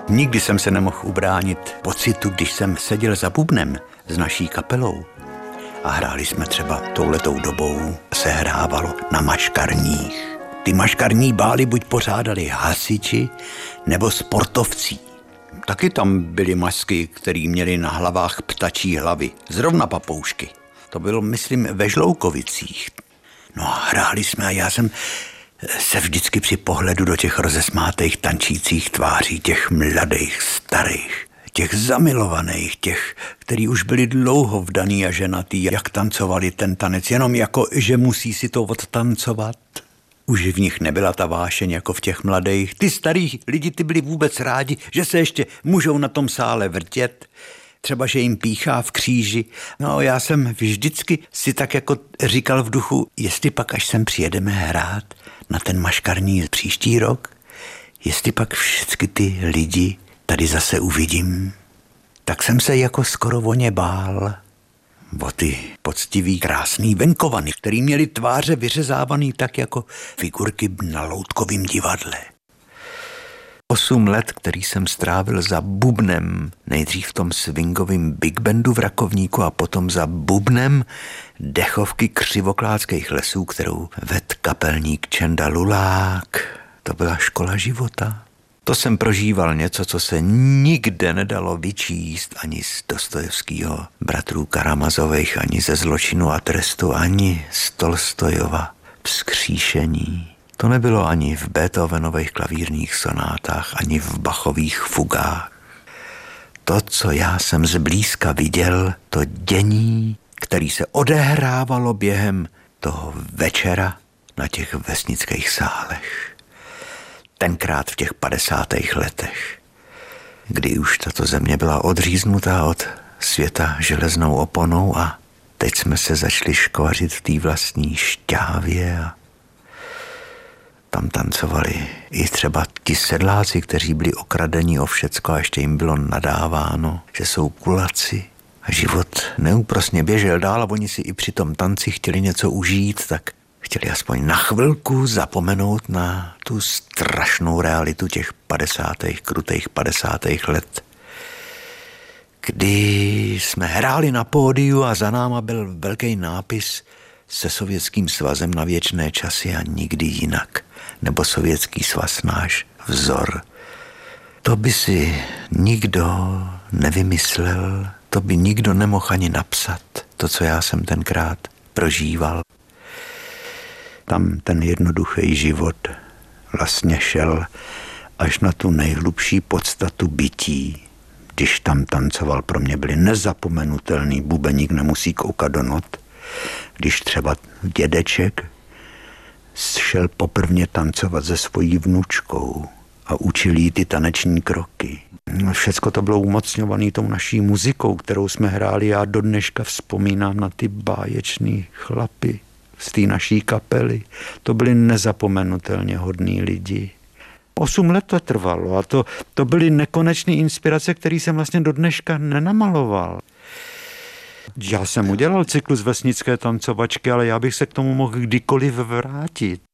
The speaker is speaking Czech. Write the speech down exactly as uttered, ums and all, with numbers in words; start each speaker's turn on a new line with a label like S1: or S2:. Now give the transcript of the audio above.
S1: Nikdy jsem se nemohl ubránit pocitu, když jsem seděl za bubnem s naší kapelou a hráli jsme třeba touhletou dobou, se hrávalo na maškarních. Ty maškarní bály buď pořádali hasiči nebo sportovci. Taky tam byly masky, které měly na hlavách ptačí hlavy, zrovna papoušky. To bylo, myslím, ve Žloukovicích. No a hráli jsme a já jsem se vždycky při pohledu do těch rozesmátých tančících tváří, těch mladých, starých, těch zamilovaných, těch, který už byli dlouho vdaný a ženatý, jak tancovali ten tanec, jenom jako, že musí si to odtancovat. Už v nich nebyla ta vášeň jako v těch mladých. Ty starých lidi, ty byli vůbec rádi, že se ještě můžou na tom sále vrtět. Třeba, že jim píchá v kříži. No, já jsem vždycky si tak jako říkal v duchu, jestli pak, až sem přijedeme hrát na ten maškarní příští rok, jestli pak všechny ty lidi tady zase uvidím, tak jsem se jako skoro o ně bál. O ty poctivý, krásný venkovany, který měli tváře vyřezávaný tak jako figurky na loutkovém divadle. Osm let, který jsem strávil za bubnem, nejdřív v tom swingovém big bandu v Rakovníku a potom za bubnem dechovky Křivoklátských lesů, kterou ved kapelník Čenda Lulák. To byla škola života. To jsem prožíval něco, co se nikde nedalo vyčíst ani z Dostojevského bratrů Karamazových, ani ze Zločinu a trestu, ani z Tolstojova Vzkříšení. To nebylo ani v Beethovenových klavírních sonátách, ani v Bachových fugách. To, co já jsem zblízka viděl, to dění, který se odehrávalo během toho večera na těch vesnických sálech. Tenkrát v těch padesátých letech, kdy už tato země byla odříznutá od světa železnou oponou a teď jsme se začali škvařit v té vlastní šťávě a tam tancovali i třeba ti sedláci, kteří byli okradeni o všecko a ještě jim bylo nadáváno, že jsou kulaci. A život neúprosně běžel dál a oni si i při tom tanci chtěli něco užít, tak chtěli aspoň na chvilku zapomenout na tu strašnou realitu těch padesátých, krutých padesátých let, kdy jsme hráli na pódiu a za náma byl velký nápis se Sovětským svazem na věčné časy a nikdy jinak, nebo Sovětský svaz náš vzor. To by si nikdo nevymyslel, to by nikdo nemohl ani napsat, to, co já jsem tenkrát prožíval. Tam ten jednoduchý život vlastně šel až na tu nejhlubší podstatu bytí. Když tam tancoval, pro mě byly nezapomenutelný, bubeník nemusí koukat do not. Když třeba dědeček šel poprvně tancovat se svojí vnučkou a učil jí ty taneční kroky. Všecko to bylo umocňované tou naší muzikou, kterou jsme hráli. Já do dneška vzpomínám na ty báječný chlapy z té naší kapely. To byli nezapomenutelně hodní lidi. Osm let to trvalo a to, to byly nekonečné inspirace, které jsem vlastně do dneška nenamaloval. Já jsem udělal cyklus vesnické tancovačky, ale já bych se k tomu mohl kdykoliv vrátit.